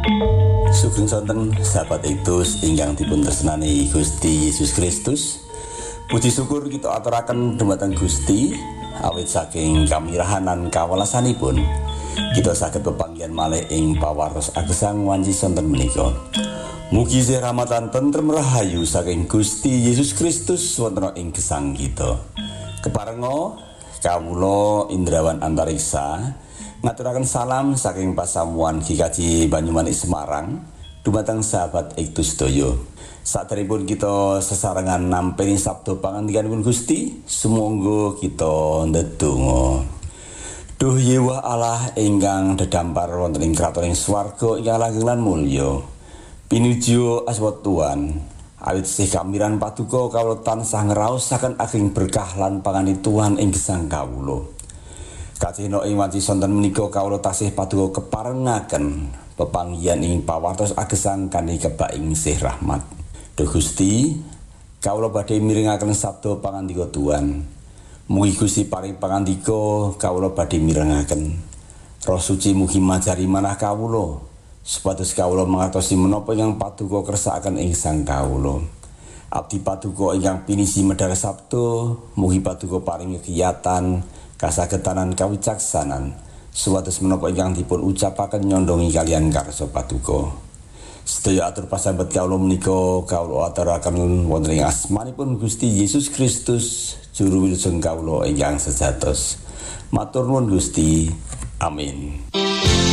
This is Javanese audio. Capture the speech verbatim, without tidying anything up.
Sugeng sonten sahabat Ektus ingkang dipun tresnani Gusti Yesus Kristus. Puji syukur kita aturaken dumateng Gusti awit saking kamirahanan kawelasanipun kita saged pepanggihan malih ing pawartos agesang wanci sonten menika. Mugi rahmatan tentrem rahayu saking Gusti Yesus Kristus wonten ing gesang kita. Keparenga kawula Indrawan Antariksa ngaturaken salam saking pasamuan Ki Kaji Banyumanik Semarang dumateng sahabat Ektus sedaya. Saderengipun kita sesarengan nampi sabda pangandikanipun Gusti, sumangga kita ndedonga. Duh Yewa Allah ingkang dedampar wonten ing kratoning swarga ingkang langgeng lan mulya. Pinuju asma Tuhan, awit sih kamiran paduka kawula tansah ngraosaken ageng berkah lan panganituhan ing gesang kawula. Kajena ing wanci sonten menika kawula tasih paduka keparengaken pepanggihan ing pawartos agesang kanthi kebak ing sih rahmat. Duh Gusti, kawula badhe mirengaken sabda pangandika Tuhan. Mugi Gusti paring pangandika kawula badhe mirengaken. Roh Suci mugi majari manah kawula supados kawula mangertosi menapa ingkang paduka kersakaken ing sang kawula. Abdi paduka ingkang pinisi medhar sabda, mugi paduka paring kekiyatan, kasagetanan kawicaksanan supados menapa ingkang dipun ucapaken nyondongi kalian karsa paduka. Sedaya atur pasabat kawula menika kawula aturaken wonten ing asmanipun Gusti Yesus Kristus juru wilujeng kawula ingkang sejatos. Matur nuwun Gusti. Amin.